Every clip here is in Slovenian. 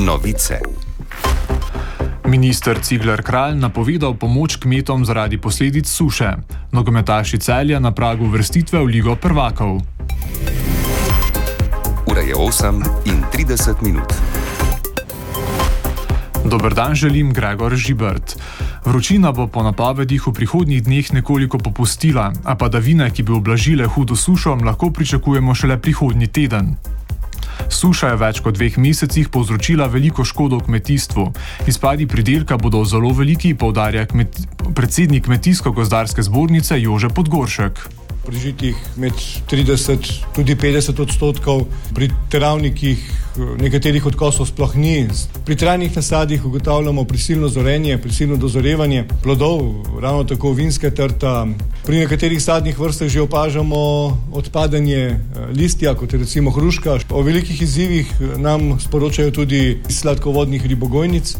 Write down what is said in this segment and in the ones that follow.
Novice. Minister Cigler Kralj napovedal pomoč kmetom zaradi posledic suše. Nogometaši Celja na pragu uvrstitve v Ligo prvakov. Ura je 8:30. Dober dan želim, Gregor Žibert. Vročina bo po napovedih v prihodnjih dneh nekoliko popustila, a padavine, ki bi ublažile hudo sušo, lahko pričakujemo šele prihodnji teden. Suša je več kot 2 mesecih povzročila veliko škodo v kmetijstvu. Izpadi pridelka bodo zelo veliki, poudarja predsednik Kmetijsko-gozdarske zbornice Jože Podgoršek. Pri žitih med 30, tudi 50%, pri travnikih nekaterih odkosov sploh ni. Pri trajnih nasadih ugotavljamo prisilno zorenje, prisilno dozorevanje plodov, ravno tako vinska trta. Pri nekaterih sadnih vrstah že opažamo odpadanje listja, kot je recimo hruška. O velikih izzivih nam sporočajo tudi sladkovodnih ribogojnic.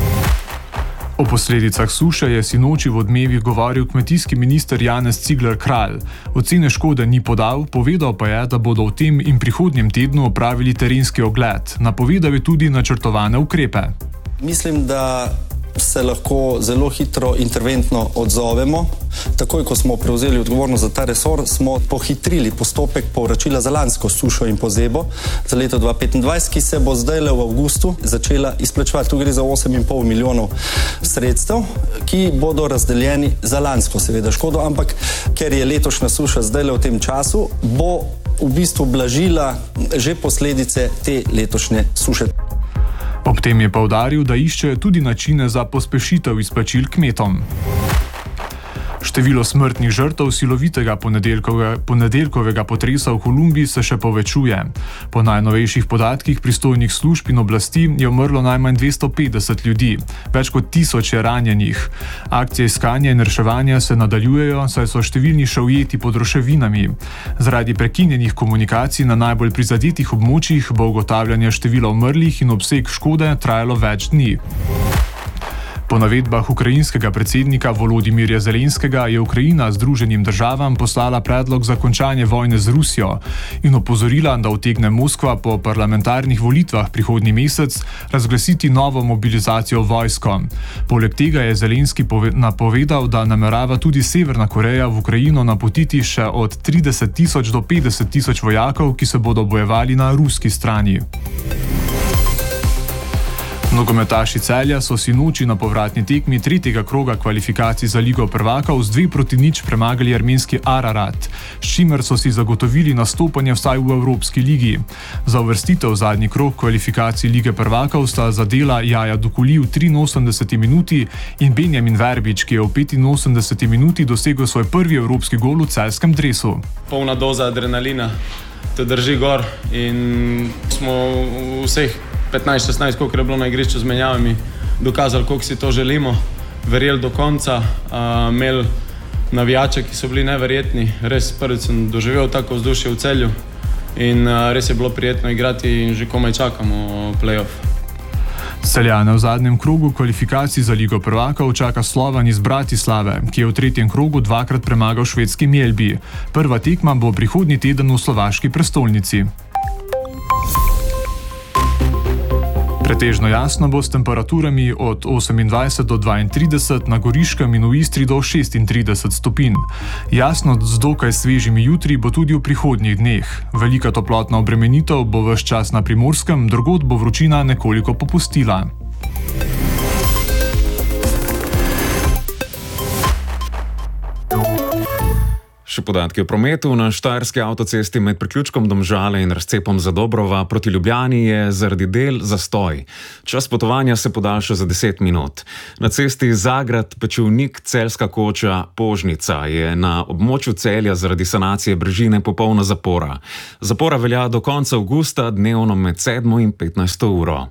O posledicah suše je sinoči v Odmevih govoril kmetijski minister Janez Cigler Kralj. Ocene škode ni podal, povedal pa je, da bodo v tem in prihodnjem tednu opravili terenski ogled. Napovedal je tudi načrtovane ukrepe. Mislim, da se lahko zelo hitro interventno odzovemo. Takoj, ko smo prevzeli odgovornost za ta resor, smo pohitrili postopek povračila za lansko sušo in pozebo za leto 2025, ki se bo zdaj v avgustu začela izplačevati. Tu gre za 8,5 milijonov sredstev, ki bodo razdeljeni za lansko seveda škodo, ampak ker je letošnja suša zdaj v tem času, bo v bistvu blažila že posledice te letošnje suše. Ob tem je poudaril, da iščejo tudi načine za pospešitev izplačil kmetom. Število smrtnih žrtev silovitega ponedeljkovega potresa v Kolumbiji se še povečuje. Po najnovejših podatkih pristojnih služb in oblasti je umrlo najmanj 250 ljudi, več kot 1000 je ranjenih. Akcije iskanja in reševanja se nadaljujejo, saj so številni še ujeti pod ruševinami. Zaradi prekinjenih komunikacij na najbolj prizadetih območjih bo ugotavljanje števila umrlih in obseg škode trajalo več dni. Po navedbah ukrajinskega predsednika Volodimirja Zelenskega je Ukrajina Združenim državam poslala predlog za končanje vojne z Rusijo in opozorila, da utegne Moskva po parlamentarnih volitvah prihodnji mesec razglasiti novo mobilizacijo vojsko. Poleg tega je Zelenski napovedal, da namerava tudi Severna Koreja v Ukrajino napotiti še od 30.000 do 50.000 vojakov, ki se bodo bojevali na ruski strani. Nogometaši Celja so sinoči na povratni tekmi 3. kroga kvalifikacij za Ligo prvakov z 2:0 premagali armenski Ararat, s čimer so si zagotovili nastopanje vsaj v Evropski ligi. Za uvrstitev v zadnji krog kvalifikacij Lige prvakov sta zadela Jaja Dukuli v 83. minuti in Benjamin Verbič, ki je v 85. minuti dosegel svoj prvi evropski gol v celjskem dresu. Polna doza adrenalina te drži gor in smo vseh 15-16, koliko je bilo na igrišču z menjavami, dokazali, koliko si to želimo, verjeli do konca, imeli navijače, ki so bili neverjetni. Res prvič sem doživel tako vzdušje v Celju in res je bilo prijetno igrati in že komaj čakamo play-off. Celjane v zadnjem krogu kvalifikacij za Ligo prvakov čaka Slovan iz Bratislave, ki je v 3. krogu 2-krat premagal švedski Mjellby. Prva tekma bo prihodnji teden v slovaški prestolnici. Pretežno jasno bo s temperaturami od 28 do 32, na Goriškem in v Istri do 36 stopinj. Jasno z dokaj svežimi jutri bo tudi v prihodnjih dneh. Velika toplotna obremenitev bo ves čas na Primorskem, drugod bo vročina nekoliko popustila. Še podatki o prometu. Na štajerski avtocesti med priključkom Domžale in razcepom Zadobrova proti Ljubljani je zaradi del zastoj. Čas potovanja se podaljša za 10 minut. Na cesti Zagrad-Pečevnik, Celjska Koča, Požnica je na območju Celja zaradi sanacije brežine popolna zapora. Zapora velja do konca avgusta, dnevno med 7 in 15 uro.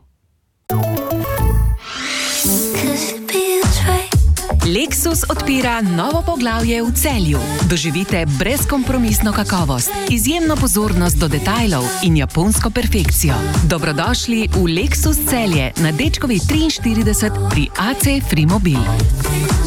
Lexus odpira novo poglavje v Celju. Doživite brezkompromisno kakovost, izjemno pozornost do detajlov in japonsko perfekcijo. Dobrodošli v Lexus Celje na Dečkovi 43 pri AC Free Mobil.